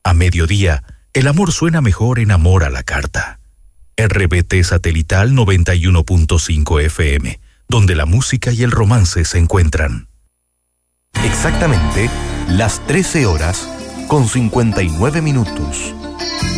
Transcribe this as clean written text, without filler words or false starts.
A mediodía, el amor suena mejor en Amor a la Carta. RBT Satelital 91.5 FM, donde la música y el romance se encuentran. Exactamente las 13 horas con 59 minutos.